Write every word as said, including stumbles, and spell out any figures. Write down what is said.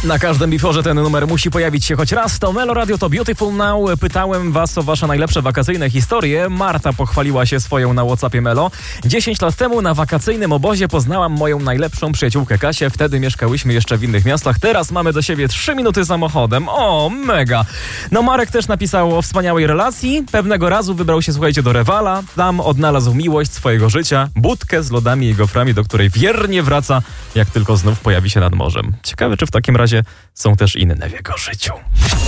Na każdym biforze ten numer musi pojawić się choć raz. To Melo Radio, to Beautiful Now. Pytałem was o wasze najlepsze wakacyjne historie. Marta pochwaliła się swoją na WhatsAppie Melo. dziesięć lat temu na wakacyjnym obozie poznałam moją najlepszą przyjaciółkę Kasię. Wtedy mieszkałyśmy jeszcze w innych miastach. Teraz mamy do siebie trzy minuty samochodem. O, mega! No Marek też napisał o wspaniałej relacji. Pewnego razu wybrał się, słuchajcie, do Rewala. Tam odnalazł miłość swojego życia. Budkę z lodami i goframi, do której wiernie wraca, jak tylko znów pojawi się nad morzem. Ciekawe, czy w takim razie są też inne w jego życiu.